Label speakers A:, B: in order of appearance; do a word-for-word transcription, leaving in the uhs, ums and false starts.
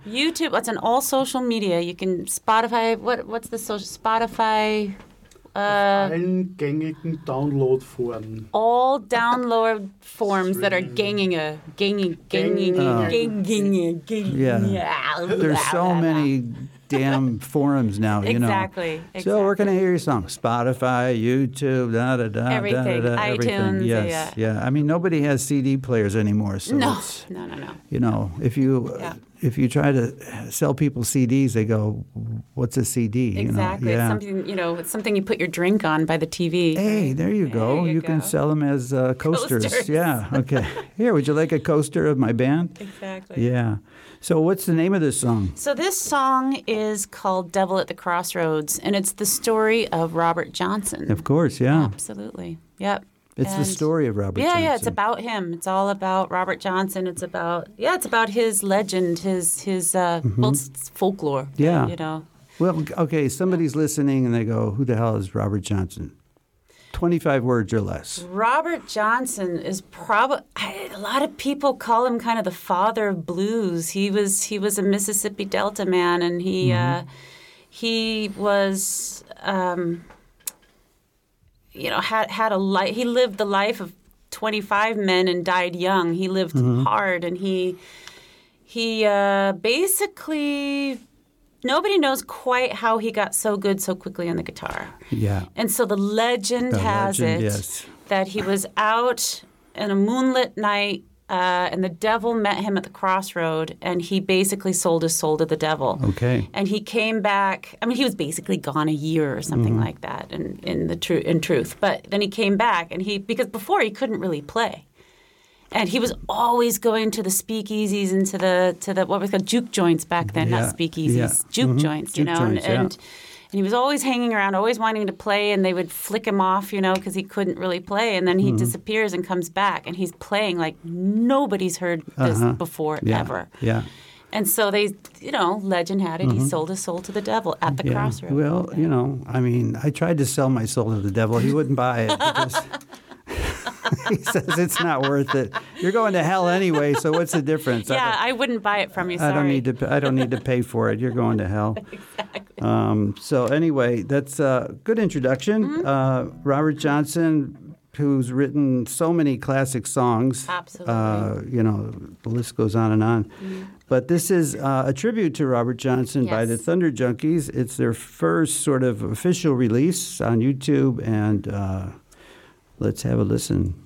A: YouTube. It's on all social media. You can Spotify. What what's the social Spotify? Uh,
B: allen gängigen Download-Foren.
A: All download forms that are ganging a ganging ganging
B: Oh.
A: ganging ganging.
C: Yeah. There's so many damn forums now, you know.
A: Exactly.
C: So we're going to hear your song. Spotify, YouTube, da da da
A: Everything.
C: da da,
A: iTunes,
C: everything. Yes,
A: yeah.
C: yeah. I mean, nobody has C D players anymore, so
A: No,
C: it's,
A: no, no, no.
C: you know, if you
A: Yeah.
C: if you try to sell people C Ds, they go, "What's a C D?" You
A: Exactly.
C: know?
A: It's
C: Yeah.
A: something, you know, it's something you put your drink on by the T V.
C: Hey, there you go.
A: There you
C: you can
A: go.
C: sell them as uh, coasters.
A: Coasters.
C: Yeah. Okay. Here, would you like a coaster of my band?
A: Exactly.
C: Yeah. So, what's the name of this song?
A: So this song is called Devil at the Crossroads, and it's the story of Robert Johnson.
C: Of course, yeah.
A: Absolutely. Yep.
C: It's the
A: And-
C: story of Robert
A: yeah,
C: Johnson.
A: yeah, it's about him. It's all about Robert Johnson. It's about yeah, it's about his legend, his his uh, well, it's folklore.
C: Mm-hmm. Yeah.
A: you know.
C: Well, okay, somebody's listening and they go, "Who the hell is Robert Johnson?" twenty-five words or less.
A: Robert Johnson is probably a lot of people call him kind of the father of blues. He was he was a Mississippi Delta man, and he uh, he was um, you know had had a life. He lived the life of twenty-five men and died young. He lived hard, and he he uh, basically nobody knows quite how he got so good so quickly on the guitar.
C: Yeah.
A: And so the legend
C: The
A: has
C: legend,
A: it
C: yes.
A: that he was out in a moonlit night uh, and the devil met him at the crossroad, and he basically sold his soul to the devil.
C: Okay.
A: And he came back. I mean, he was basically gone a year or something
C: Mm-hmm.
A: like that in, in, the tru- in truth. But then he came back, and he because before he couldn't really play. And he was always going to the speakeasies and to the to the what was called juke joints back then,
C: Yeah,
A: not speakeasies,
C: yeah.
A: juke
C: Mhm.
A: joints, you
C: Juke
A: know.
C: joints,
A: and,
C: yeah.
A: and and he was always hanging around, always wanting to play, and they would flick him off, you know, because he couldn't really play. And then
C: Mm-hmm.
A: he disappears and comes back, and he's playing like nobody's heard this
C: Uh-huh.
A: before
C: Yeah.
A: ever.
C: Yeah.
A: And so they, you know, legend had it, he sold his soul to the devil at the
C: Mm-hmm. Yeah.
A: crossroad.
C: Well, you know, I mean, I tried to sell my soul to the devil. He wouldn't buy it because he says it's not worth it. You're going to hell anyway, so what's the difference? I
A: Yeah,
C: don't-
A: I wouldn't buy it from you.
C: I
A: Sorry.
C: don't need to. I don't need to pay for it. You're going to hell.
A: Exactly.
C: Um, so anyway, that's a good introduction.
A: Mm-hmm.
C: Uh, Robert Johnson, who's written so many classic songs.
A: Absolutely.
C: Uh, you know, the list goes on and on. But this is uh, a tribute to Robert Johnson by
A: Yes.
C: the Thunder Junkies. It's their first sort of official release on YouTube, and uh, let's have a listen.